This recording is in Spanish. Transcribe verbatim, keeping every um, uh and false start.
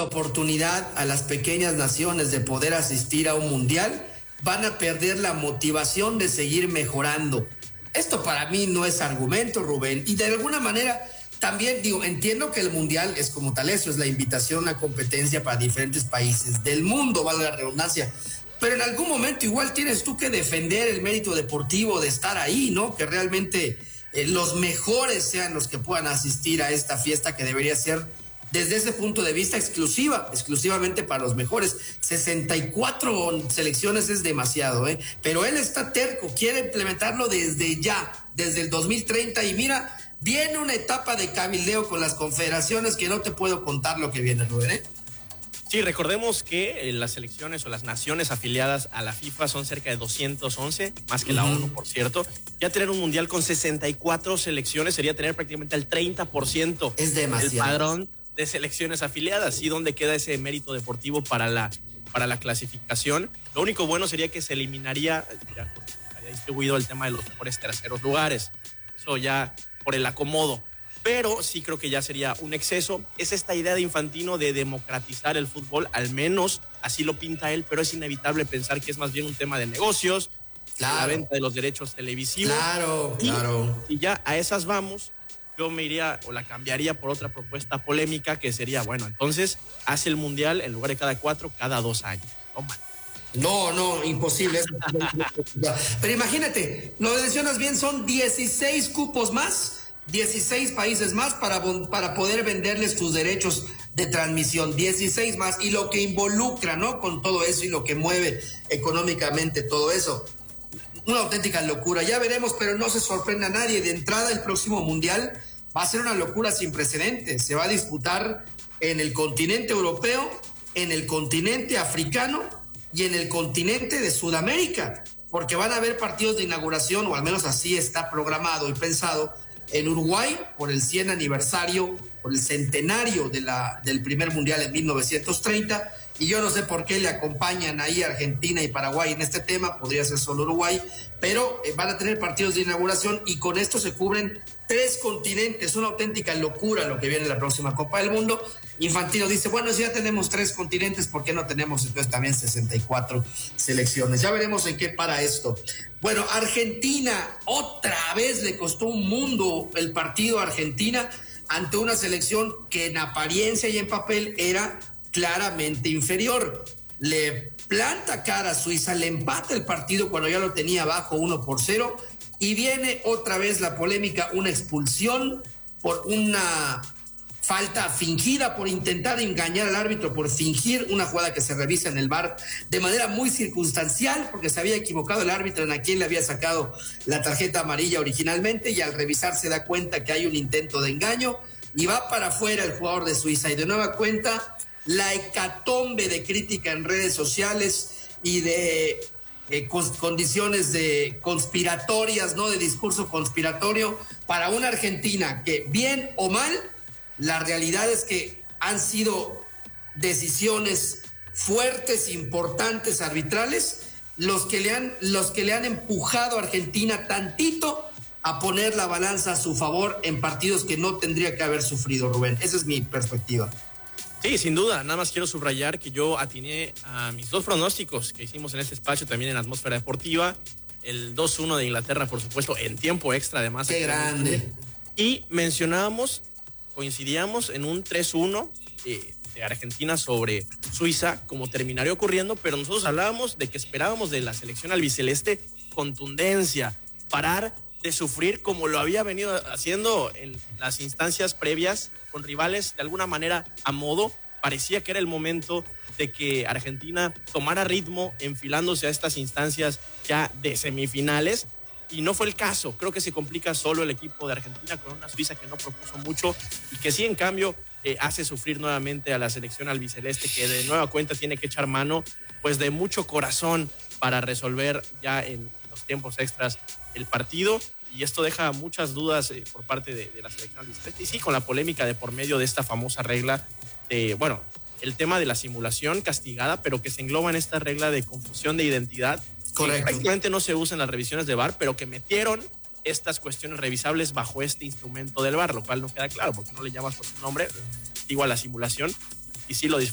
la oportunidad a las pequeñas naciones de poder asistir a un mundial, van a perder la motivación de seguir mejorando. Esto para mí no es argumento, Rubén, y de alguna manera también digo, entiendo que el mundial es como tal eso, es la invitación a una competencia para diferentes países del mundo, valga la redundancia, pero en algún momento igual tienes tú que defender el mérito deportivo de estar ahí, ¿no? Que realmente eh, los mejores sean los que puedan asistir a esta fiesta que debería ser desde ese punto de vista exclusiva, exclusivamente para los mejores. sesenta y cuatro selecciones es demasiado, ¿eh? Pero él está terco, quiere implementarlo desde ya, desde el dos mil treinta, y mira, viene una etapa de cabildeo con las confederaciones que no te puedo contar lo que viene, Rubén, ¿eh? Sí, recordemos que las selecciones o las naciones afiliadas a la FIFA son cerca de doscientos once, más que la uh-huh. ONU, por cierto. Ya tener un mundial con sesenta y cuatro selecciones sería tener prácticamente el treinta por ciento es demasiado. del padrón de selecciones afiliadas. ¿Y dónde queda ese mérito deportivo para la, para la clasificación? Lo único bueno sería que se eliminaría, ya, estaría distribuido el tema de los mejores terceros lugares. Eso ya por el acomodo. Pero sí creo que ya sería un exceso. Es esta idea de Infantino de democratizar el fútbol, al menos así lo pinta él, pero es inevitable pensar que es más bien un tema de negocios, claro, la venta de los derechos televisivos. Claro, y, claro. Y ya a esas vamos. Yo me iría o la cambiaría por otra propuesta polémica que sería, bueno, entonces hace el mundial en lugar de cada cuatro, cada dos años. Oh, no, no, imposible. Pero imagínate, lo mencionas bien, son dieciséis cupos más, dieciséis países más para, para poder venderles tus derechos de transmisión, dieciséis más, y lo que involucra, ¿no? Con todo eso y lo que mueve económicamente todo eso. Una auténtica locura, ya veremos, pero no se sorprenda a nadie. De entrada, el próximo mundial va a ser una locura sin precedentes. Se va a disputar en el continente europeo, en el continente africano y en el continente de Sudamérica, porque van a haber partidos de inauguración, o al menos así está programado y pensado, en Uruguay por el cien aniversario, por el centenario de la, del primer mundial en mil novecientos treinta. Y yo no sé por qué le acompañan ahí Argentina y Paraguay en este tema, podría ser solo Uruguay, pero eh, van a tener partidos de inauguración y con esto se cubren tres continentes. Una auténtica locura lo que viene en la próxima Copa del Mundo. Infantino dice, bueno, si ya tenemos tres continentes, ¿por qué no tenemos entonces también sesenta y cuatro selecciones? Ya veremos en qué para esto. Bueno, Argentina, otra vez le costó un mundo el partido a Argentina ante una selección que en apariencia y en papel era claramente inferior. Le planta cara a Suiza, le empata el partido cuando ya lo tenía abajo uno por cero, y viene otra vez la polémica, una expulsión por una falta fingida, por intentar engañar al árbitro, por fingir una jugada que se revisa en el V A R de manera muy circunstancial, porque se había equivocado el árbitro en a quién le había sacado la tarjeta amarilla originalmente, y al revisar se da cuenta que hay un intento de engaño y va para afuera el jugador de Suiza. Y de nueva cuenta, la hecatombe de crítica en redes sociales y de eh, condiciones de conspiratorias, ¿no? De discurso conspiratorio para una Argentina que, bien o mal, la realidad es que han sido decisiones fuertes, importantes, arbitrales, los que le han, los que le han empujado a Argentina tantito a poner la balanza a su favor en partidos que no tendría que haber sufrido, Rubén. Esa es mi perspectiva. Sí, sin duda. Nada más quiero subrayar que yo atiné a mis dos pronósticos que hicimos en este espacio, también en Atmósfera Deportiva. El dos uno de Inglaterra, por supuesto, en tiempo extra, además. ¡Qué grande! Y mencionábamos, coincidíamos en un tres uno de, de Argentina sobre Suiza, como terminaría ocurriendo, pero nosotros hablábamos de que esperábamos de la selección albiceleste contundencia, parar de sufrir como lo había venido haciendo en las instancias previas con rivales de alguna manera a modo. Parecía que era el momento de que Argentina tomara ritmo enfilándose a estas instancias ya de semifinales, y no fue el caso. Creo que se complica solo el equipo de Argentina con una Suiza que no propuso mucho y que sí, en cambio, eh, hace sufrir nuevamente a la selección albiceleste, que de nueva cuenta tiene que echar mano pues de mucho corazón para resolver ya en los tiempos extras el partido. Y esto deja muchas dudas eh, por parte de, de la selección albiceleste. Y sí, con la polémica de por medio de esta famosa regla de, bueno, el tema de la simulación castigada, pero que se engloba en esta regla de confusión de identidad. Correcto. Que prácticamente no se usa en las revisiones de V A R, pero que metieron estas cuestiones revisables bajo este instrumento del V A R, lo cual no queda claro porque no le llamas por su nombre, igual a la simulación, y sí lo disfruto.